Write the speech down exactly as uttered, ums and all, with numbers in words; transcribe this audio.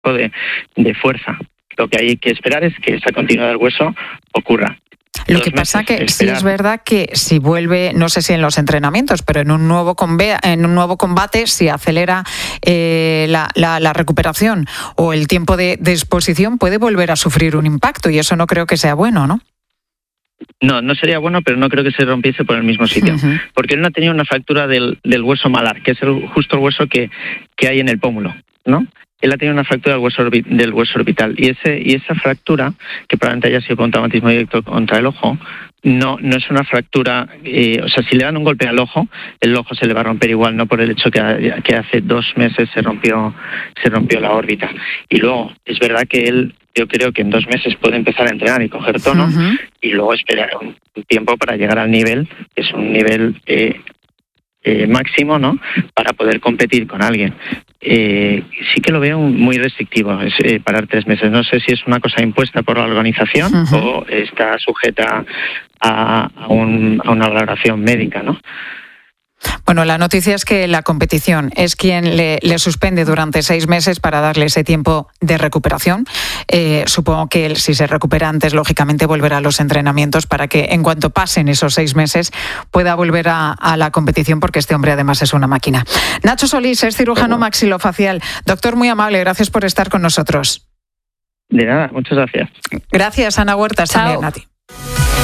de, de fuerza. Lo que hay que esperar es que esa continuidad del hueso ocurra. Lo que pasa que sí es verdad que si vuelve, no sé si en los entrenamientos, pero en un nuevo combate, en un nuevo combate, si acelera eh, la, la, la recuperación o el tiempo de, de exposición, puede volver a sufrir un impacto y eso no creo que sea bueno, ¿no? No, no sería bueno, pero no creo que se rompiese por el mismo sitio, uh-huh. porque él no tenía una fractura del, del hueso malar, que es el, justo el hueso que, que hay en el pómulo, ¿no? Él ha tenido una fractura del hueso, orbi- del hueso orbital y ese y esa fractura, que probablemente haya sido con traumatismo directo contra el ojo, no no es una fractura, eh, o sea, si le dan un golpe al ojo, el ojo se le va a romper igual, no por el hecho que, que hace dos meses se rompió se rompió la órbita. Y luego, es verdad que él, yo creo que en dos meses puede empezar a entrenar y coger tono, uh-huh. y luego esperar un tiempo para llegar al nivel, que es un nivel eh, eh, máximo, ¿no?, para poder competir con alguien. Eh, sí que lo veo muy restrictivo, es eh, parar tres meses. No sé si es una cosa impuesta por la organización uh-huh. o está sujeta a, a, un, a una valoración médica, ¿no? Bueno, la noticia es que la competición es quien le, le suspende durante seis meses para darle ese tiempo de recuperación. Eh, supongo que él, si se recupera antes, lógicamente volverá a los entrenamientos para que en cuanto pasen esos seis meses pueda volver a, a la competición, porque este hombre además es una máquina. Nacho Solís es cirujano maxilofacial. Doctor, muy amable, gracias por estar con nosotros. De nada, muchas gracias. Gracias, Ana Huertas, también a ti.